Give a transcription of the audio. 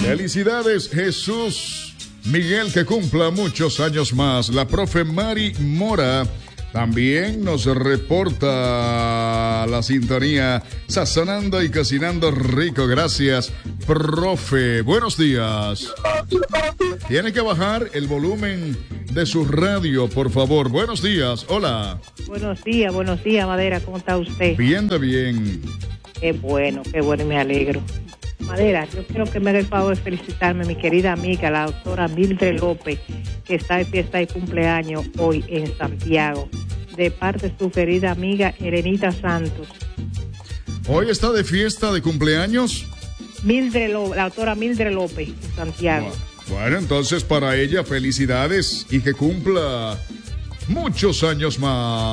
Felicidades, Jesús Miguel, que cumpla muchos años más. La profe Mari Mora también nos reporta la sintonía, sazonando y cocinando rico. Gracias, profe. Buenos días. Tiene que bajar el volumen de su radio, por favor. Buenos días. Hola. Buenos días, Madera. ¿Cómo está usted? Bien de bien. Qué bueno, y me alegro. Madera, yo quiero que me haga el favor de felicitarme a mi querida amiga, la doctora Mildred López, que está de fiesta de cumpleaños hoy en Santiago, de parte de su querida amiga Elenita Santos. ¿Hoy está de fiesta de cumpleaños? La doctora Mildred López, en Santiago. Bueno, entonces para ella felicidades y que cumpla muchos años más.